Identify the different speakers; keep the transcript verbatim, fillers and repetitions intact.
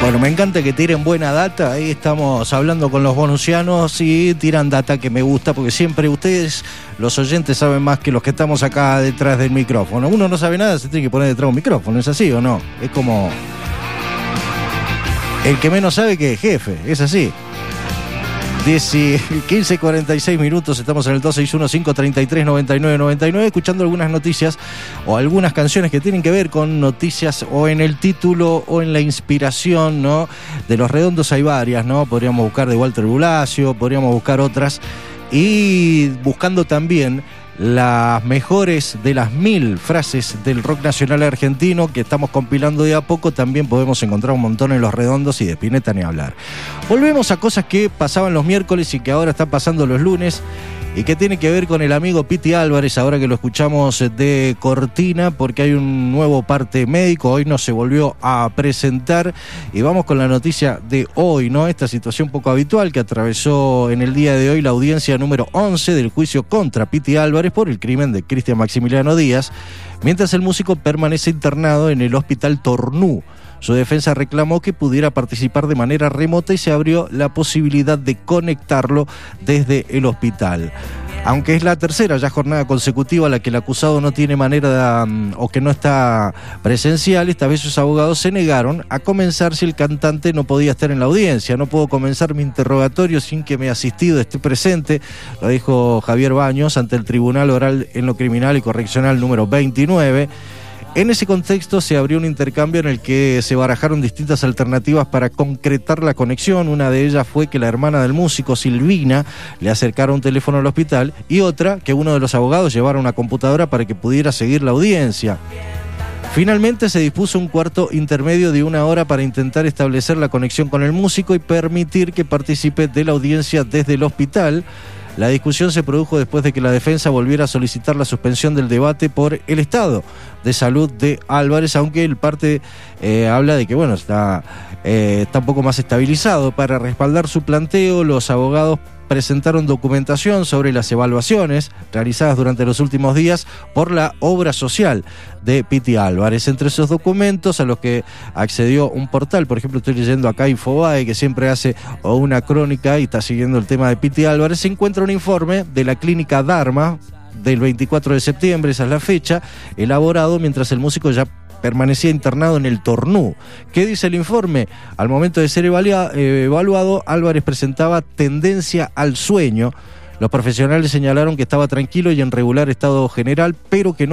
Speaker 1: Bueno, me encanta que tiren buena data. Ahí estamos hablando con los bonusianos y tiran data que me gusta, porque siempre ustedes, los oyentes, saben más que los que estamos acá detrás del micrófono. Uno no sabe nada, se tiene que poner detrás de un micrófono, ¿es así o no? Es como el que menos sabe que es jefe, es así. quince cuarenta y seis minutos, estamos en el dos seis uno, cinco tres tres, nueve nueve nueve nueve, escuchando algunas noticias o algunas canciones que tienen que ver con noticias o en el título o en la inspiración, ¿no? De Los Redondos hay varias, ¿no? Podríamos buscar de Walter Bulacio, podríamos buscar otras, y buscando también las mejores de las mil frases del rock nacional argentino que estamos compilando de a poco. También podemos encontrar un montón en Los Redondos, y de Spinetta ni hablar. Volvemos a cosas que pasaban los miércoles y que ahora están pasando los lunes, y que tiene que ver con el amigo Piti Álvarez, ahora que lo escuchamos de cortina, porque hay un nuevo parte médico. Hoy no se volvió a presentar, y vamos con la noticia de hoy, ¿no? Esta situación poco habitual que atravesó en el día de hoy la audiencia número once del juicio contra Piti Álvarez por el crimen de Cristian Maximiliano Díaz, mientras el músico permanece internado en el hospital Tornú. Su defensa reclamó que pudiera participar de manera remota y se abrió la posibilidad de conectarlo desde el hospital. Aunque es la tercera ya jornada consecutiva a la que el acusado no tiene manera de, o que no está presencial, esta vez sus abogados se negaron a comenzar si el cantante no podía estar en la audiencia. No puedo comenzar mi interrogatorio sin que mi asistido esté presente, lo dijo Javier Baños ante el Tribunal Oral en lo Criminal y Correccional número veintinueve. En ese contexto se abrió un intercambio en el que se barajaron distintas alternativas para concretar la conexión. Una de ellas fue que la hermana del músico, Silvina, le acercara un teléfono al hospital, y otra, que uno de los abogados llevara una computadora para que pudiera seguir la audiencia. Finalmente se dispuso un cuarto intermedio de una hora para intentar establecer la conexión con el músico y permitir que participe de la audiencia desde el hospital. La discusión se produjo después de que la defensa volviera a solicitar la suspensión del debate por el estado de salud de Álvarez, aunque el parte eh, habla de que bueno está, eh, está un poco más estabilizado. Para respaldar su planteo, los abogados presentaron documentación sobre las evaluaciones realizadas durante los últimos días por la obra social de Piti Álvarez. Entre esos documentos, a los que accedió un portal, por ejemplo, estoy leyendo acá Infobae, que siempre hace una crónica y está siguiendo el tema de Piti Álvarez, se encuentra un informe de la clínica Dharma del veinticuatro de septiembre, esa es la fecha, elaborado mientras el músico ya permanecía internado en el Tornú. ¿Qué dice el informe? Al momento de ser evalua- eh, evaluado, Álvarez presentaba tendencia al sueño. Los profesionales señalaron que estaba tranquilo y en regular estado general, pero que no